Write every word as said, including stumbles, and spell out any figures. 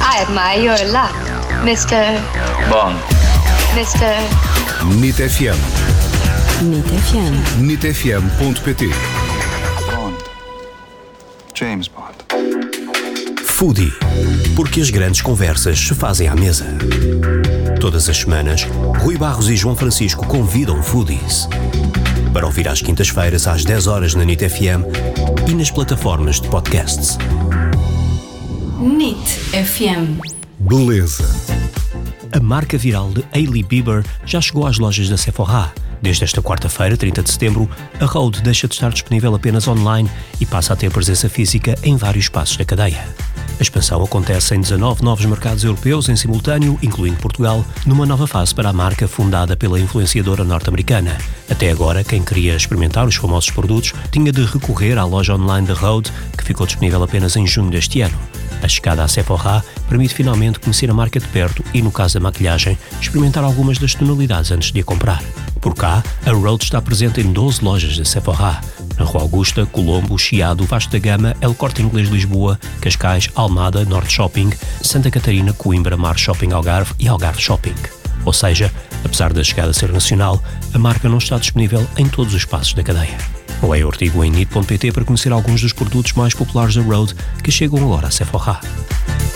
I admire your luck, mister Bond. mister N I T F M. N I T F M. N I T F M ponto pt. Bond. James Bond. Foodie, porque as grandes conversas se fazem à mesa. Todas as semanas, Rui Barros e João Francisco convidam foodies para ouvir às quintas-feiras às dez horas na N I T F M e nas plataformas de podcasts. N I T F M. Beleza. A marca viral de Hailey Bieber já chegou às lojas da Sephora. Desde esta quarta-feira, trinta de setembro, a Rhode deixa de estar disponível apenas online e passa a ter presença física em vários espaços da cadeia. A expansão acontece em dezanove novos mercados europeus em simultâneo, incluindo Portugal, numa nova fase para a marca fundada pela influenciadora norte-americana. Até agora, quem queria experimentar os famosos produtos tinha de recorrer à loja online da Rhode, que ficou disponível apenas em junho deste ano. A chegada à Sephora permite finalmente conhecer a marca de perto e, no caso da maquilhagem, experimentar algumas das tonalidades antes de a comprar. Por cá, a Rhode está presente em doze lojas da Sephora, na Rua Augusta, Colombo, Chiado, Vasco da Gama, El Corte Inglês Lisboa, Cascais, Almada, Norte Shopping, Santa Catarina, Coimbra, Mar Shopping Algarve e Algarve Shopping. Ou seja, apesar da chegada ser nacional, a marca não está disponível em todos os espaços da cadeia. Leia o artigo em N I T ponto pt para conhecer alguns dos produtos mais populares da Rhode que chegam agora à Sephora.